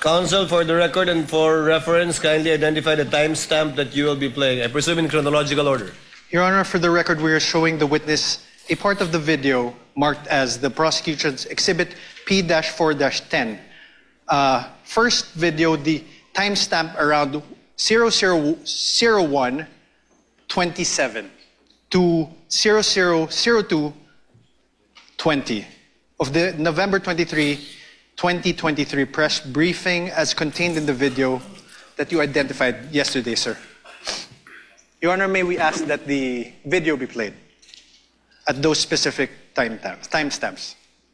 Counsel, for the record and for reference, kindly identify the timestamp that you will be playing. I presume in chronological order. Your Honor, for the record, we are showing the witness a part of the video marked as the prosecution's Exhibit P-4-10. First video, the timestamp around 0001:27 to 0002:20 of the November 23, 2023 press briefing as contained in the video that you identified yesterday, sir. Your Honor, may we ask that the video be played at those specific timestamps?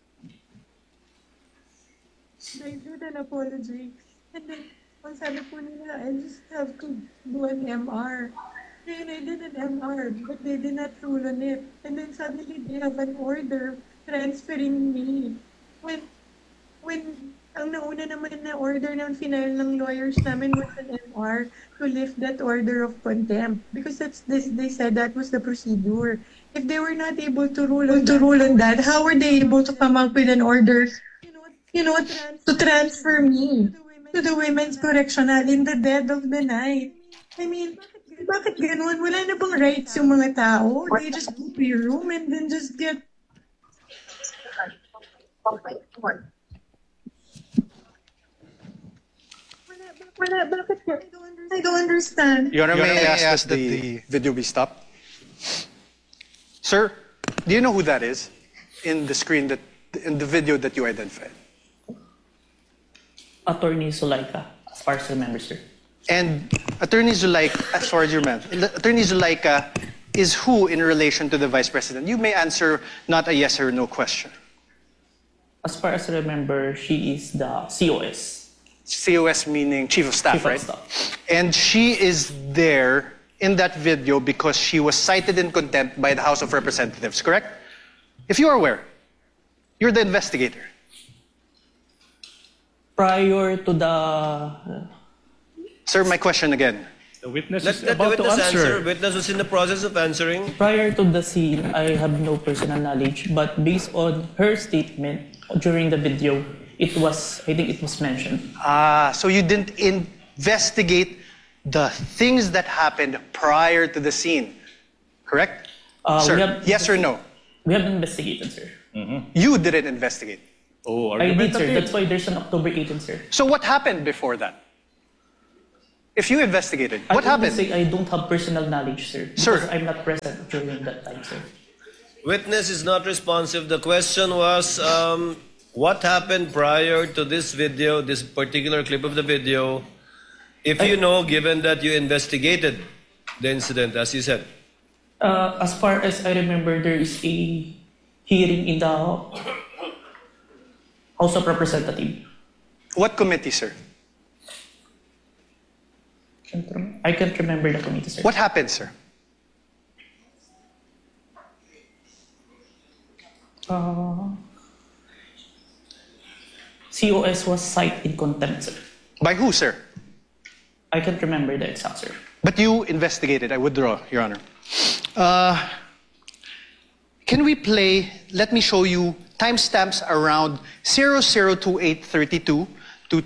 I did an apology. And then, ang sabi po nila, I just have to do an MR. And I did an MR, but they did not rule on it. And then suddenly they have an order transferring me. When ang nauna naman na order ng final ng lawyers namin was an MR to lift that order of contempt. Because they said that was the procedure. If they were not able to rule on that, how were they able to come up with an order, to transfer me to the Women's Correctional in the dead of the night? I mean, bakit ganun? Wala na bang rights yung mga tao? They just go to your room and then just get... I don't understand. Your Honor, may I ask that the video be stopped? Sir, do you know who that is in the video that you identified? Attorney Zulaika, as far as I remember, sir. And Attorney Zulaika, as far as you remember, Attorney Zulaika is who in relation to the Vice President? You may answer not a yes or no question. As far as I remember, she is the COS. COS meaning Chief of Staff, Chief of right? Staff. And she is there in that video because she was cited in contempt by the House of Representatives, correct? If you are aware, you're the investigator. Prior to the... Sir, my question again. The witness Let is the about to witness answer. answer. Witness was in the process of answering. Prior to the scene, I have no personal knowledge, but based on her statement during the video, I think it was mentioned. So you didn't investigate the things that happened prior to the scene, correct? Sir, yes or no? We have investigated, sir. You didn't investigate. Oh, I did, sir. argumentative. That's why there's an October 18, sir. So what happened before that? If you investigated, what I happened? say I don't have personal knowledge, sir. Sir. Because I'm not present during that time, sir. Witness is not responsive. The question was, what happened prior to this video, this particular clip of the video, if you know, given that you investigated the incident, as you said? As far as I remember, there is a hearing in the House of Representatives. What committee, sir? I can't remember the committee, sir. What happened, sir? COS was cited in contempt, sir. By who, sir? I can't remember the exact, sir. But you investigated. I withdraw, Your Honor. Can we play, let me show you timestamps around 002832 to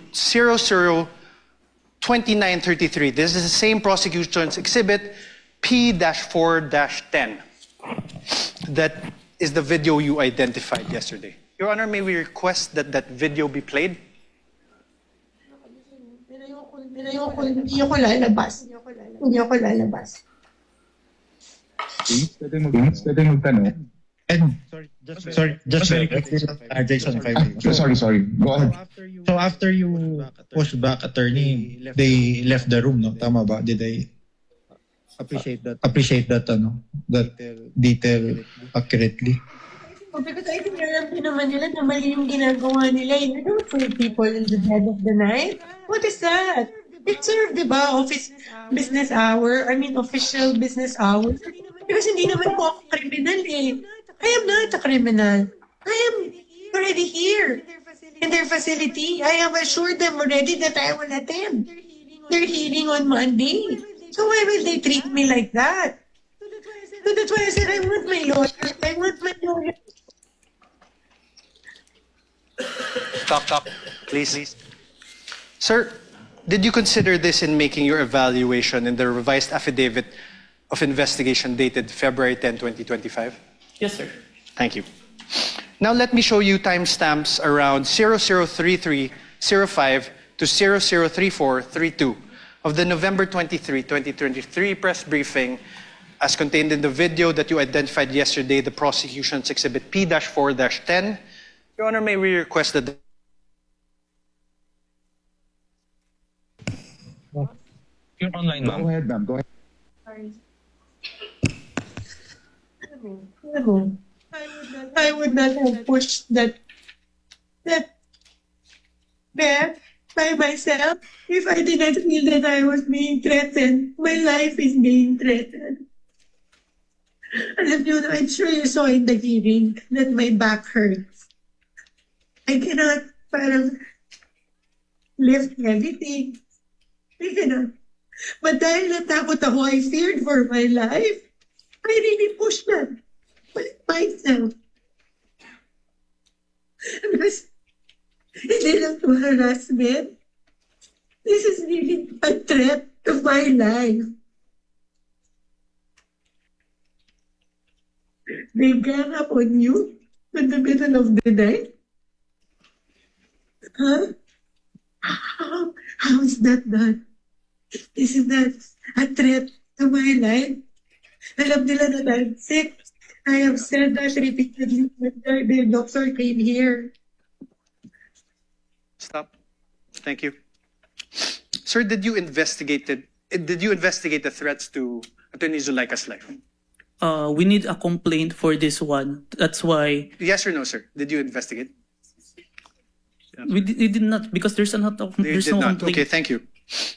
002933. This is the same prosecution's exhibit P-4-10. That is the video you identified yesterday. Your Honor, may we request that that video be played? Hindi ako lalabas. Pwede magtanong. And sorry, just very quickly, Jason, if I may. Sorry. Go ahead. So after you pushed back attorney, they left the room, no? Tama ba? Did they appreciate that that detail accurately? Because I think alam din naman nila na mali yung ginagawa nila. You don't put people in the dead of the night. What is that? It served, di ba, official business hours. Because hindi naman po ako criminal eh. I am not a criminal. I am already here in their facility. I have assured them already that I will attend their hearing on Monday. So why will they treat me like that? So that's why I said I want my lawyer. Stop, please. Sir, did you consider this in making your evaluation in the revised affidavit of investigation dated February 10, 2025? Yes, sir. Thank you. Now let me show you timestamps around 003305 to 003432 of the November 23, 2023 press briefing as contained in the video that you identified yesterday, the prosecution's exhibit P-4-10. Your Honor, may we request that You're online, ma'am. Go ahead, ma'am. Go ahead. Sorry. No, I would not have pushed that back by myself if I did not feel that I was being threatened. My life is being threatened. And you know, I'm sure you saw in the hearing that my back hurts. I cannot parang lift heavy things. I cannot. But dahil natakot ako, I feared for my life. I really pushed that myself. Because hindi lang to harassment. This is really a threat to my life. They gang up on you in the middle of the night? Huh? How is that done? This is not a threat to my life. Alam nila na I'm sick. I have said that repeatedly when the doctor came here. Stop. Thank you. Sir, did you investigate the threats to Attorney Zulaika's life? We need a complaint for this one. That's why Yes or no, sir? Did you investigate? we did not, because there's You no did not. complaint. Okay, thank you.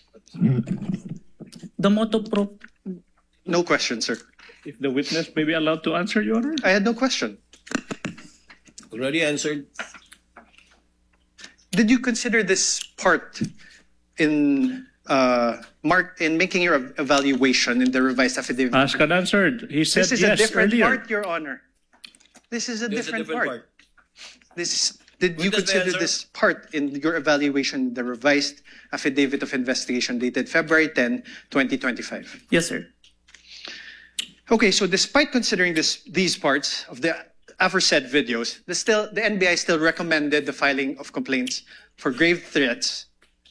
The motto pro. No question, sir. If the witness may be allowed to answer, Your Honor. I had no question. Already answered. Did you consider this part in making your evaluation in the revised affidavit? Asked and answered. He said This is yes a different earlier. part, Your Honor. This is a There's different, a different part. part. Did you Witness may consider answer. this part in your evaluation in the revised affidavit of investigation dated February 10, 2025? Yes, sir. Okay, so despite considering these parts of the aforesaid videos, the NBI still recommended the filing of complaints for grave threats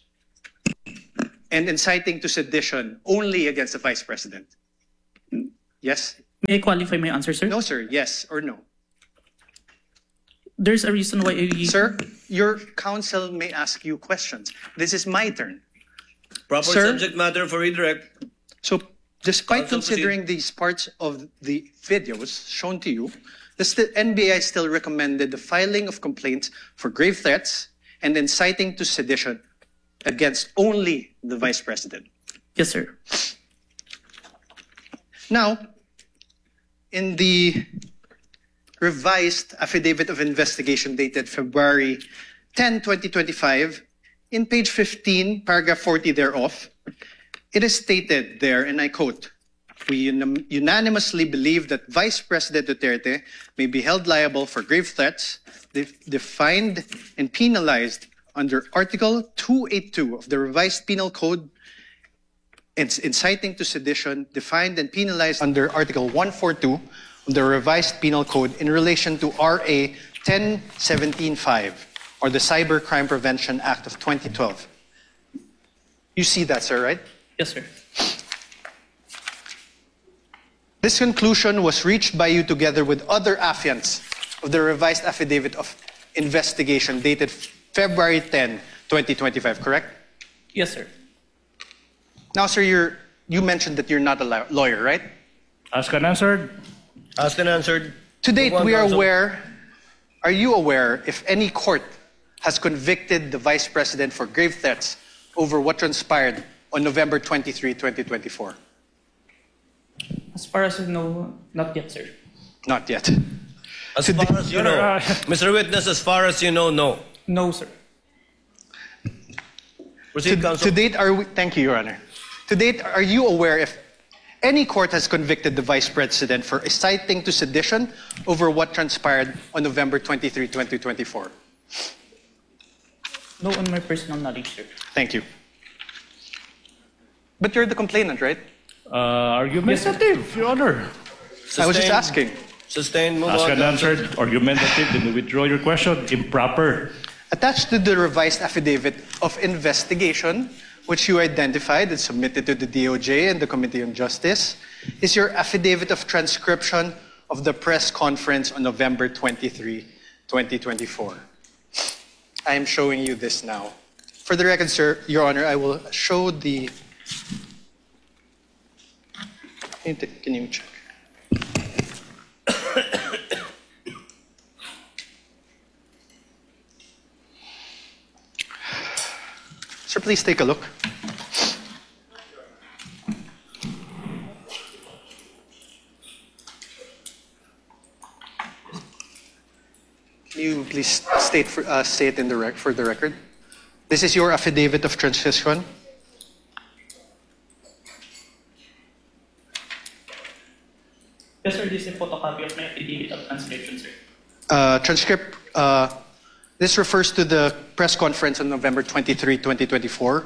and inciting to sedition only against the Vice President. Yes? May I qualify my answer, sir? No, sir. Yes or no? There's a reason why I... Sir, your counsel may ask you questions. This is my turn. Proper Sir? subject matter for redirect. So, despite Counsel, considering these parts of the videos shown to you, the NBI still recommended the filing of complaints for grave threats and inciting to sedition against only the Vice President. Yes, sir. Now, in the revised affidavit of investigation dated February 10, 2025, in page 15, paragraph 40 thereof, it is stated there, and I quote, "We unanimously believe that Vice President Duterte may be held liable for grave threats defined and penalized under Article 282 of the Revised Penal Code, inciting to sedition defined and penalized under Article 142 of the Revised Penal Code in relation to RA 1017-5, or the Cybercrime Prevention Act of 2012. You see that, sir, right? Yes, sir. This conclusion was reached by you together with other affiants of the revised affidavit of investigation dated February 10, 2025, correct? Yes, sir. Now, sir, you mentioned that you're not a lawyer, right? Asked and answered. Asked and answered. To date, Move on, we are counsel. aware, are you aware if any court has convicted the Vice President for grave threats over what transpired on November 23, 2024? As far as I know, not yet, sir. Not yet. As far as you know. Mr. Witness, as far as you know, no. No, sir. Proceed, counsel. To date, thank you, Your Honor. To date, are you aware if any court has convicted the Vice President for inciting to sedition over what transpired on November 23, 2024? No on my personal knowledge, sir. Thank you. But you're the complainant, right? Argumentative, Your Honor. I was just Sustained. asking. Sustained, move Asked on. and answered. Argumentative. Then you withdraw your question. Improper. Attached to the revised affidavit of investigation, which you identified and submitted to the DOJ and the Committee on Justice, is your affidavit of transcription of the press conference on November 23, 2024. I am showing you this now. For the record, sir, Your Honor, I will show the... Can you check? Sir, please take a look. Can you please state in the for the record? This is your affidavit of transcription. Yes, sir, this is a photocopy of my affidavit of transcription, sir. This refers to the press conference on November 23, 2024.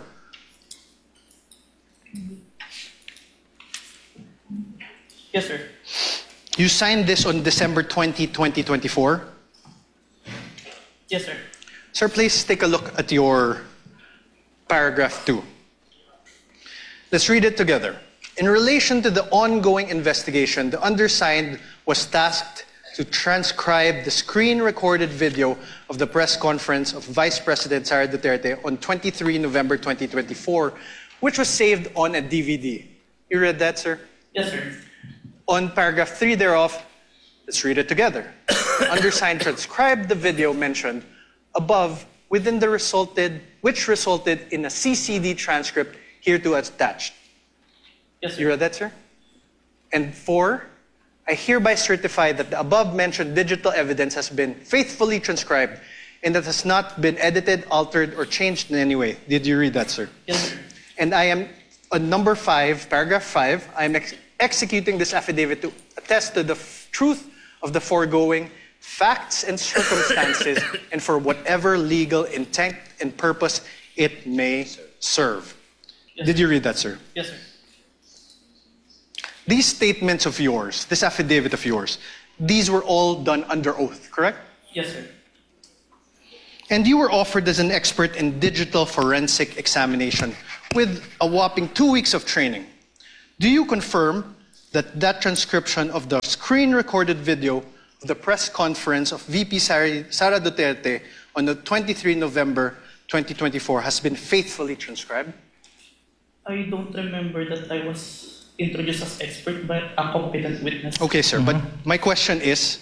Yes, sir. You signed this on December 20, 2024. Yes, sir. Sir, please take a look at your paragraph 2. Let's read it together. In relation to the ongoing investigation, the undersigned was tasked to transcribe the screen-recorded video of the press conference of Vice President Sara Duterte on 23 November 2024, which was saved on a DVD. You read that, sir? Yes, sir. On paragraph 3 thereof, let's read it together. The undersigned transcribed the video mentioned above which resulted in a CCD transcript hereto attached. Yes, sir. You read that, sir? And 4, I hereby certify that the above-mentioned digital evidence has been faithfully transcribed and that has not been edited, altered, or changed in any way. Did you read that, sir? Yes, sir. And I am, on number 5, paragraph 5, I am executing this affidavit to attest to the truth of the foregoing facts and circumstances and for whatever legal intent and purpose it may serve. Yes, Did you read that, sir? Yes, sir. These statements of yours, this affidavit of yours, these were all done under oath, correct? Yes, sir. And you were offered as an expert in digital forensic examination with a whopping 2 weeks of training. Do you confirm that that transcription of the screen-recorded video of the press conference of VP Sara Duterte on the 23 November 2024 has been faithfully transcribed? I don't remember that I was introduced as expert, but a competent witness. Okay, sir, but my question is,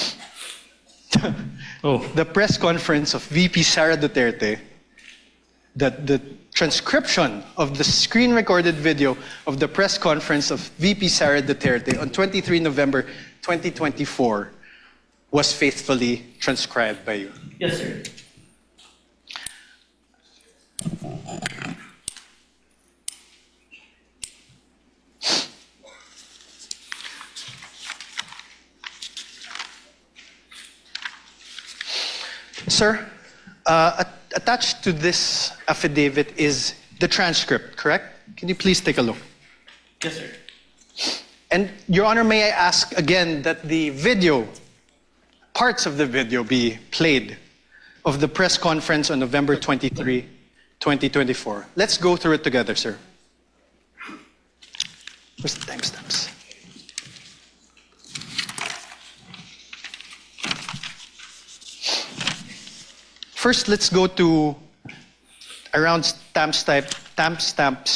the press conference of VP Sara Duterte, that the transcription of the screen-recorded video of the press conference of VP Sara Duterte on 23 November 2024 was faithfully transcribed by you. Yes, sir. Sir, attached to this affidavit is the transcript, correct? Can you please take a look? Yes, sir. And Your Honor, may I ask again that the video, parts of the video be played of the press conference on November 23, 2024. Let's go through it together, sir. Where's the timestamps? First, let's go to around timestamp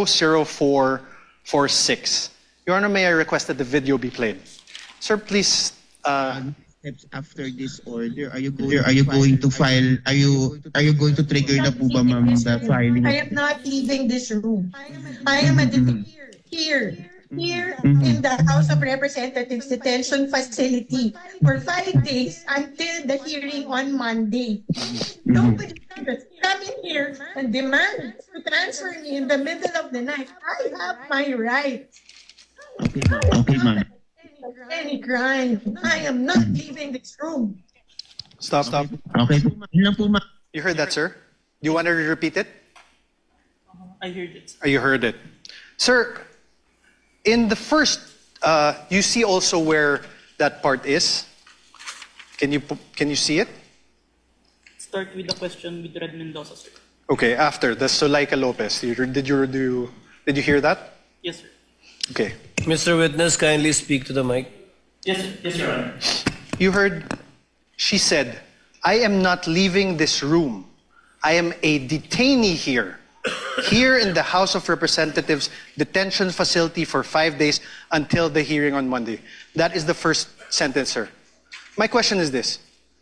00446. Your Honor, may I request that the video be played? Sir, please. Steps after this order, are you going to file? Are you going to trigger na po ba, ma'am, the filing? I am not leaving this room. I am here in the House of Representatives detention facility for 5 days until the hearing on Monday. Nobody can come in here and demand to transfer me in the middle of the night. I have my right. Okay, ma'am. Any crime. I am not leaving this room. Stop. Okay, yun lang po, ma'am. You heard that, sir? Do you want to repeat it? I heard it. You heard it. Sir, in the first, you see also where that part is? Can you see it? Start with the question with Red Mendoza, sir. Okay, after the Zuleika Lopez. Did you hear that? Yes, sir. Okay. Mr. Witness, kindly speak to the mic. Yes, sir. Yes, Your Honor. You heard, she said, I am not leaving this room. I am a detainee here. Here in the House of Representatives detention facility for 5 days until the hearing on Monday. That is the first sentence, sir. My question is this.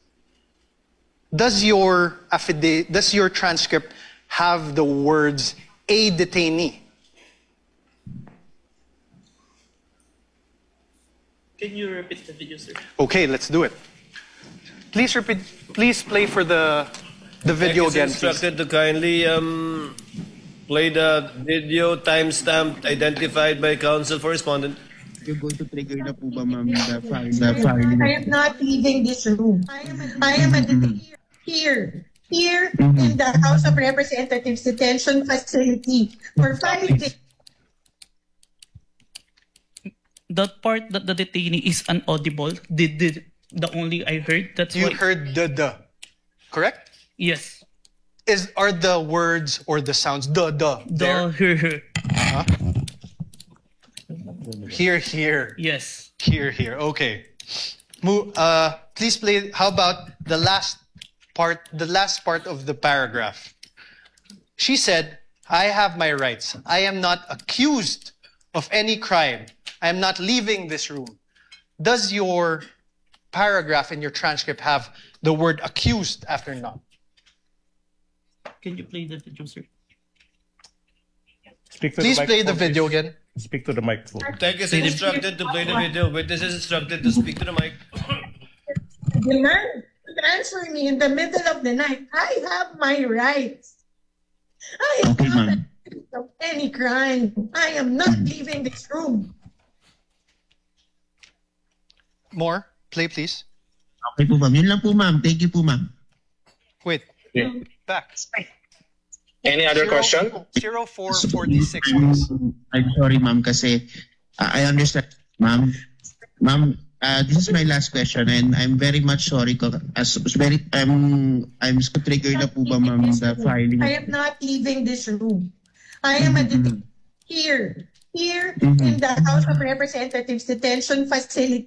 Does your transcript have the words a detainee? Can you repeat the video, sir? Okay, let's do it. Please repeat. Please play for the video Mike is again, please. instructed to kindly play the video timestamped identified by counsel for respondent. You're going to trigger na po ba, ma'am, the filing? I am not leaving this room. I am a detainee here in the House of Representatives detention facility for 5 days. That part that the detainee is inaudible. Did the only I heard. That's You why. heard the, correct? Yes. Are the words or the sounds the there? Her. Here. Yes. Here. Okay. Please play. How about the last part of the paragraph? She said, I have my rights. I am not accused of any crime. I am not leaving this room. Does your paragraph in your transcript have the word accused after not? Can you play the video, sir? Speak to Please the play the microphone, video please. again. Speak to the microphone. Tech is instructed to play the video. Witness is instructed to speak to the mic. Demand to answer me in the middle of the night. I have my rights. I am Okay, not ma'am. accused of any crime. I am not leaving this room. More. Play, please. Okay po, ma'am. Yun lang po, ma'am. Thank you po, ma'am. Wait. Yeah. Back. Any other question? 0446, please. I'm sorry, ma'am, kasi I understand, ma'am. Ma'am, this is my last question and I'm very much sorry. I'm so triggered na po ba, ma'am, the filing? I am not leaving this room. I am a detainee here in the House of Representatives detention facility